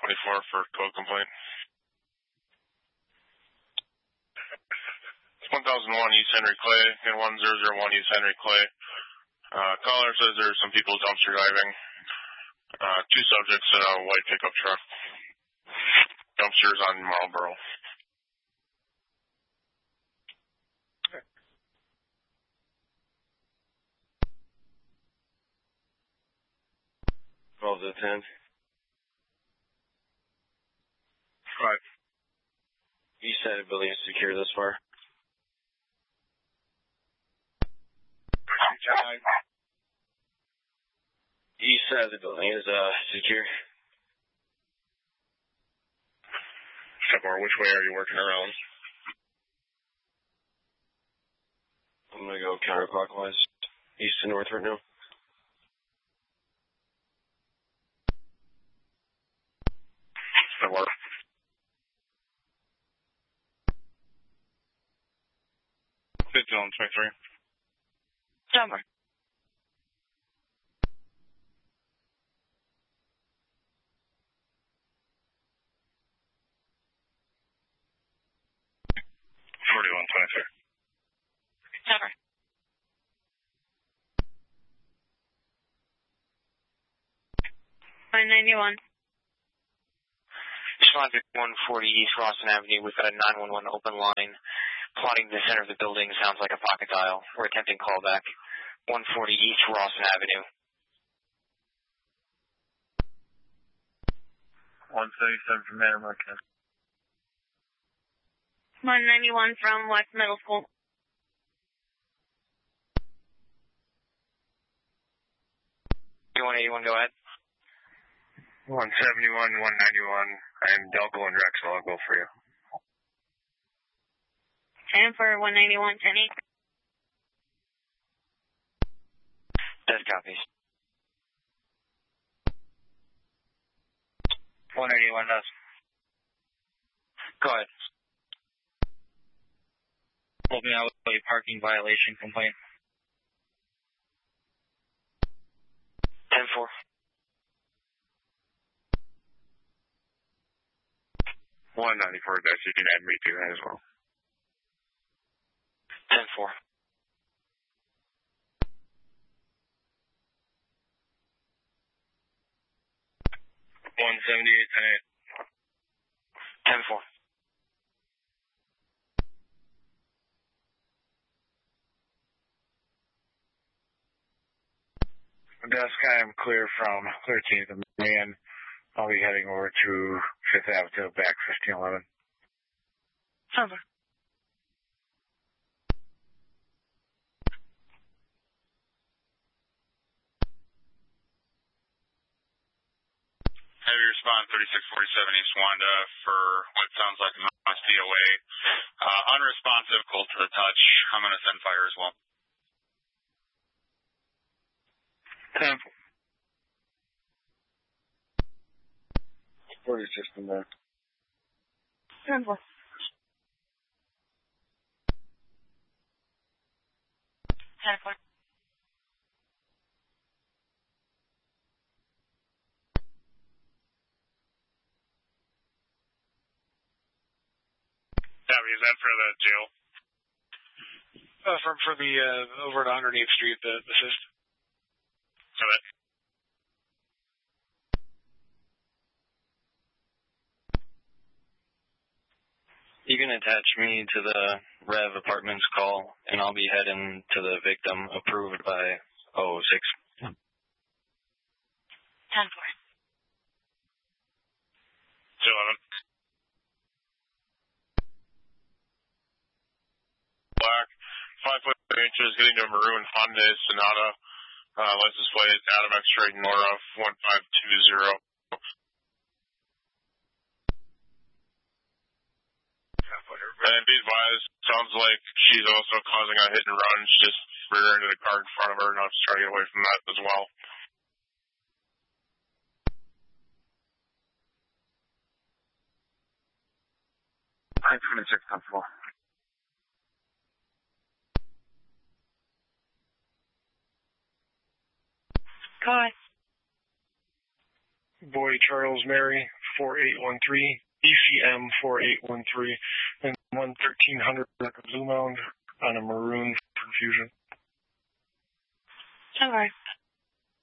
924 for code complaint. 1001 East Henry Clay and 1001 East Henry Clay. Caller says there's some people dumpster diving. Two subjects in a white pickup truck. Dumpsters on Marlboro. Okay. 12 to 10. 5. East side of the building is secure thus far. East side of the building is secure. Shepard, which way are you working around? I'm going to go counterclockwise. East to north right now. Shepard. Dylan 23. Summer. Summer. Line 91. Responded 140 East Rawson Avenue. We've got a 911 open line. Plotting the center of the building sounds like a pocket dial. We're attempting callback. 140 East Rawson Avenue. 177 from Manor-Marquez. Line 91 from West Middle School. Anyone, go ahead. 171, 191. I'm Delco and Drexel. I'll go for you. 10 for 191, 10-8. Dead copies. 181 does. Go ahead. Holding out a parking violation complaint. 10-4. 194, guys. You can add me to that as well. 10-4. 178, 10-4. Dusk, I am clear from 13th and Marion. I'll be heading over to 5th Avenue, back 1511. Summer. Heavy respond 3647 East Wanda for what sounds like a mass DOA. Unresponsive, cold to the touch. I'm going to send fire as well. 10. 40 system there. 10-4. 10-4. Is that for the jail? For the, over at 108th Street, the assist. So that. You can attach me to the Rev Apartments call, and I'll be heading to the victim approved by 06. 10-4. 11. Black, 5 foot inches, getting to a maroon Honda Sonata. License plate Adam X-ray Nora 1520. And be advised, sounds like she's also causing a hit and run. She's just rear into the car in front of her, and I'll just try to get away from that as well. I'm 26 comfortable. Go ahead. Boy Charles Mary 4813, ECM 4813, and 1300 Blue Mound on a maroon Fusion. Okay.